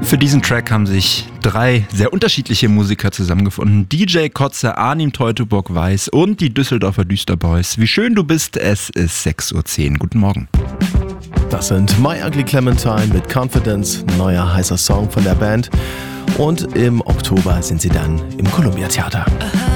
Für diesen Track haben sich 3 sehr unterschiedliche Musiker zusammengefunden. DJ Kotze, Arnim Teutoburg-Weiß und die Düsseldorfer Düsterboys. Wie schön du bist, es ist 6.10 Uhr. Guten Morgen. Das sind My Ugly Clementine mit Confidence, ein neuer heißer Song von der Band. Und im Oktober sind sie dann im Columbia Theater.